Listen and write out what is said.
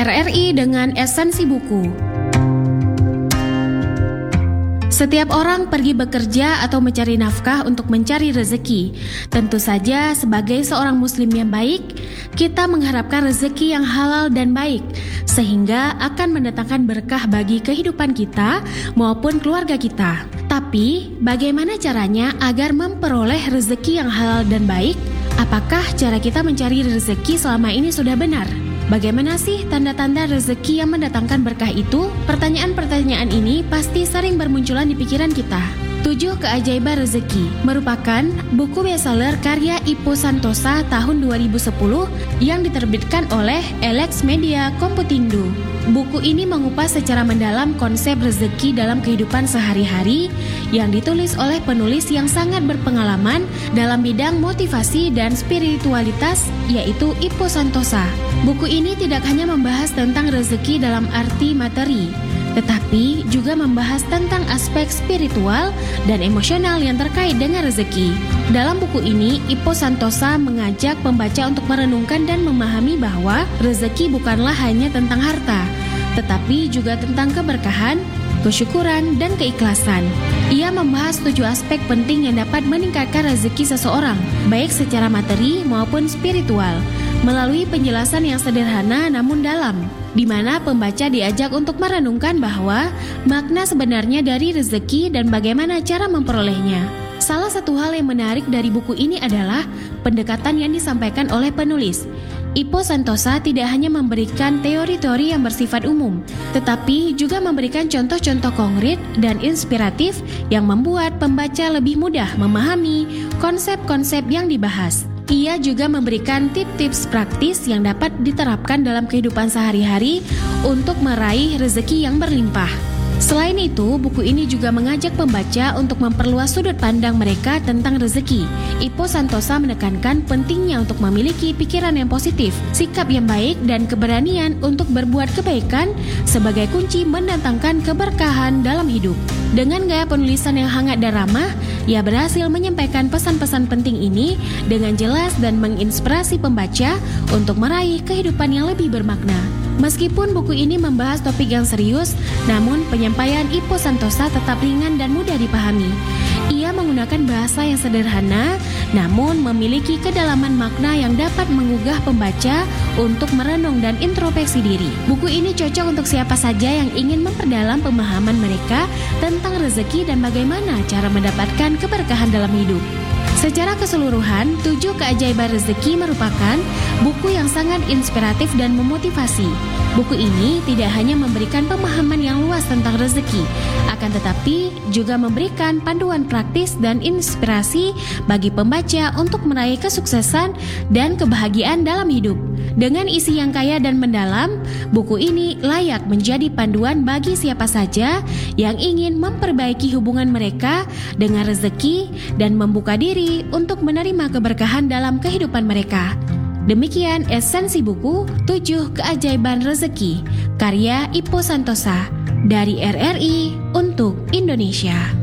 RRI dengan esensi buku. Setiap orang pergi bekerja atau mencari nafkah untuk mencari rezeki. Tentu saja sebagai seorang muslim yang baik, kita mengharapkan rezeki yang halal dan baik, sehingga akan mendatangkan berkah bagi kehidupan kita maupun keluarga kita. Tapi, bagaimana caranya agar memperoleh rezeki yang halal dan baik? Apakah cara kita mencari rezeki selama ini sudah benar? Bagaimana sih tanda-tanda rezeki yang mendatangkan berkah itu? Pertanyaan-pertanyaan ini pasti sering bermunculan di pikiran kita. 7 Keajaiban Rezeki merupakan buku bestseller karya Ippo Santosa tahun 2010 yang diterbitkan oleh Elex Media Komputindo. Buku ini mengupas secara mendalam konsep rezeki dalam kehidupan sehari-hari yang ditulis oleh penulis yang sangat berpengalaman dalam bidang motivasi dan spiritualitas, yaitu Ippo Santosa. Buku ini tidak hanya membahas tentang rezeki dalam arti materi, tetapi juga membahas tentang aspek spiritual dan emosional yang terkait dengan rezeki. Dalam buku ini, Ippo Santosa mengajak pembaca untuk merenungkan dan memahami bahwa rezeki bukanlah hanya tentang harta, tetapi juga tentang keberkahan, kesyukuran, dan keikhlasan. Ia membahas 7 aspek penting yang dapat meningkatkan rezeki seseorang, baik secara materi maupun spiritual, melalui penjelasan yang sederhana namun dalam, di mana pembaca diajak untuk merenungkan bahwa makna sebenarnya dari rezeki dan bagaimana cara memperolehnya. Salah satu hal yang menarik dari buku ini adalah pendekatan yang disampaikan oleh penulis. Ippo Santosa tidak hanya memberikan teori-teori yang bersifat umum, tetapi juga memberikan contoh-contoh konkret dan inspiratif yang membuat pembaca lebih mudah memahami konsep-konsep yang dibahas. Ia juga memberikan tips-tips praktis yang dapat diterapkan dalam kehidupan sehari-hari untuk meraih rezeki yang berlimpah. Selain itu, buku ini juga mengajak pembaca untuk memperluas sudut pandang mereka tentang rezeki. Ippo Santosa menekankan pentingnya untuk memiliki pikiran yang positif, sikap yang baik, dan keberanian untuk berbuat kebaikan sebagai kunci mendatangkan keberkahan dalam hidup. Dengan gaya penulisan yang hangat dan ramah, ia berhasil menyampaikan pesan-pesan penting ini dengan jelas dan menginspirasi pembaca untuk meraih kehidupan yang lebih bermakna. Meskipun buku ini membahas topik yang serius, namun penyampaian Ippo Santosa tetap ringan dan mudah dipahami. Ia menggunakan bahasa yang sederhana, namun memiliki kedalaman makna yang dapat menggugah pembaca untuk merenung dan introspeksi diri. Buku ini cocok untuk siapa saja yang ingin memperdalam pemahaman mereka tentang rezeki dan bagaimana cara mendapatkan keberkahan dalam hidup. Secara keseluruhan, 7 Keajaiban Rezeki merupakan buku yang sangat inspiratif dan memotivasi. Buku ini tidak hanya memberikan pemahaman yang luas tentang rezeki, akan tetapi juga memberikan panduan praktis dan inspirasi bagi pembaca untuk meraih kesuksesan dan kebahagiaan dalam hidup. Dengan isi yang kaya dan mendalam, buku ini layak menjadi panduan bagi siapa saja yang ingin memperbaiki hubungan mereka dengan rezeki dan membuka diri untuk menerima keberkahan dalam kehidupan mereka. Demikian esensi buku 7 Keajaiban Rezeki, karya Ippo Santosa dari RRI untuk Indonesia.